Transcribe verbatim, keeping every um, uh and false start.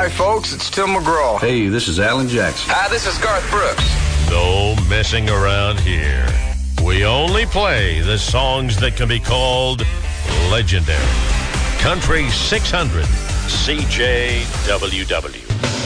Hi, folks. It's Tim McGraw. Hey, this is Alan Jackson. Hi, this is Garth Brooks. No messing around here. We only play the songs that can be called legendary. Country six hundred, C J W W.